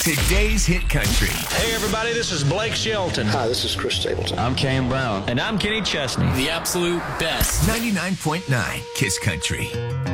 Today's Hit Country. Hey, everybody, this is Blake Shelton. Hi, this is Chris Stapleton. I'm Cam Brown. And I'm Kenny Chesney. The absolute best. 99.9 Kiss Country.